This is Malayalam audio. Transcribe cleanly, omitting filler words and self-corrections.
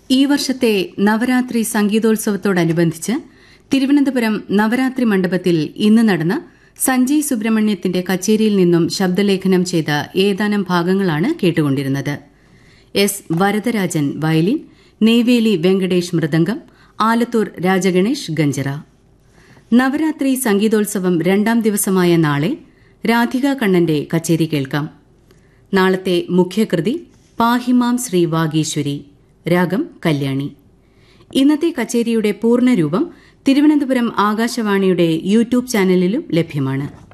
ഈ വർഷത്തെ നവരാത്രി സംഗീതോത്സവത്തോടനുബന്ധിച്ച് തിരുവനന്തപുരം നവരാത്രി മണ്ഡപത്തിൽ ഇന്ന് നടന്ന സഞ്ജയ് സുബ്രഹ്മണ്യത്തിന്റെ കച്ചേരിയിൽ നിന്നും ശബ്ദലേഖനം ചെയ്ത ഏതാനും ഭാഗങ്ങളാണ് കേട്ടുകൊണ്ടിരുന്നത്. S Varadarajan violin, Neyveli Venkatesh mridangam, Alathur Rajaganesh ganjira. നവരാത്രി സംഗീതോത്സവം രണ്ടാം ദിവസമായ നാളെ രാധിക കണ്ണന്റെ കച്ചേരി കേൾക്കാം. നാളത്തെ മുഖ്യകൃതി പാഹിമാം ശ്രീ വാഗീശ്വരി, രാഗം കല്യാണി. ഇന്നത്തെ കച്ചേരിയുടെ പൂർണ്ണരൂപം തിരുവനന്തപുരം ആകാശവാണിയുടെ യൂട്യൂബ് ചാനലിലും ലഭ്യമാണ്.